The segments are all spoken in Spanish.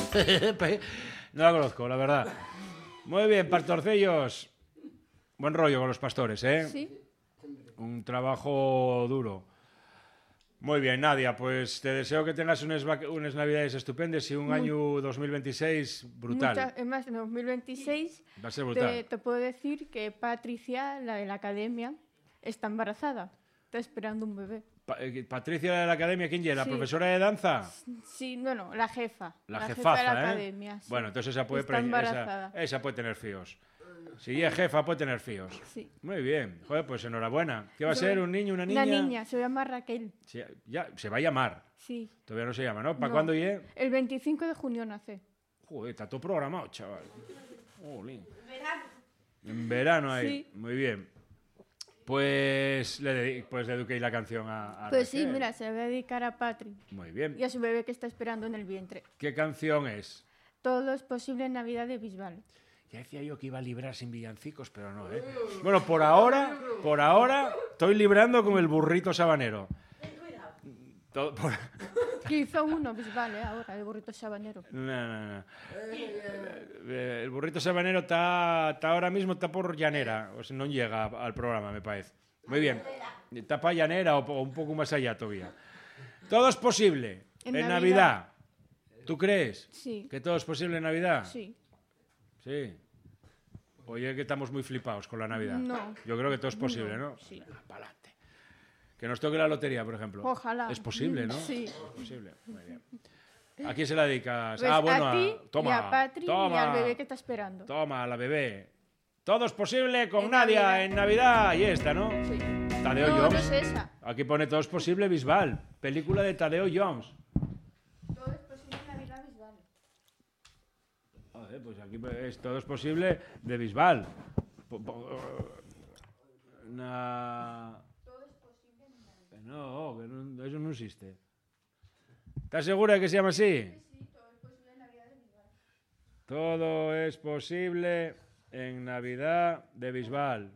No la conozco, la verdad. Muy bien, pastorcillos. Buen rollo con los pastores, ¿eh? Sí. Un trabajo duro. Muy bien, Nadia, pues te deseo que tengas unas navidades estupendas y un año 2026 brutal. Además, en 2026 Va a ser brutal. te puedo decir que Patricia, la de la academia, está embarazada. Está esperando un bebé. Patricia de la academia, ¿quién era? ¿La Sí. profesora de danza? Sí, bueno, la jefa. La jefa jefaza, de la ¿eh? academia. Sí. Bueno, entonces esa puede, Está embarazada. esa puede tener fíos. Si es jefa, puede tener fíos. Sí. Muy bien. Joder, pues enhorabuena. ¿Qué va a ser? ¿Un niño, una niña? Una niña, se llama Raquel. Sí, ya, se va a llamar. Sí. Todavía no se llama, ¿no? ¿Para No. cuándo llegue? El 25 de junio nace. Joder, está todo programado, chaval. Jolín. En verano ahí. Sí. Muy bien. Pues le dediqué la canción a Pues sí, Raquel. mira, se va a dedicar a Patri Muy bien. y a su bebé que está esperando en el vientre. ¿Qué canción es? Todo es posible en Navidad de Bisbal. Ya decía yo que iba a librar sin villancicos, pero no, ¿eh? Bueno, por ahora, estoy librando con el burrito sabanero. Que hizo uno Bisbal, ahora, el burrito sabanero. No. El burrito sabanero está ahora mismo está por llanera, o sea, no llega al programa, me parece. Muy bien. Está para llanera o un poco más allá todavía. Todo es posible en Navidad. ¿Tú crees? Sí. ¿Que todo es posible en Navidad? Sí. Sí. Oye, que estamos muy flipados con la Navidad. No. Yo creo que todo es posible, ¿no? Sí. Para adelante. Que nos toque la lotería, por ejemplo. Ojalá. Es posible, ¿no? Sí. Es posible. Muy bien. ¿A quién se la dedicas? Pues Bueno, a ti toma, y a Patri toma, y al bebé que está esperando. Toma, la bebé. Todo es posible con En Nadia Navidad. en Navidad. Y esta, ¿no? Sí. Tadeo No, Jones. no es esa. Aquí pone Todo es posible Bisbal. Película de Tadeo Jones. Todo es posible en Navidad Bisbal. Joder, pues aquí es Todo es posible de Bisbal. Todo es posible en Navidad. No, eso no existe. ¿Estás segura de que se llama así? Sí, todo es posible en Navidad de Bisbal. Todo es posible en Navidad de Bisbal.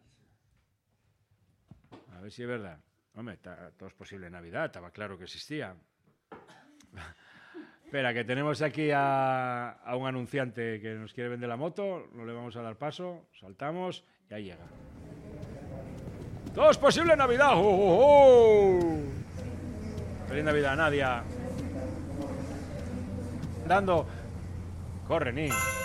A ver si es verdad. Hombre, todo es posible en Navidad, estaba claro que existía. Espera, que tenemos aquí a un anunciante que nos quiere vender la moto, no le vamos a dar paso, saltamos y ahí llega. ¡Todo es posible en Navidad! ¡Oh, oh, oh! ¡Feliz Navidad, Nadia! Dando... Corre, ni.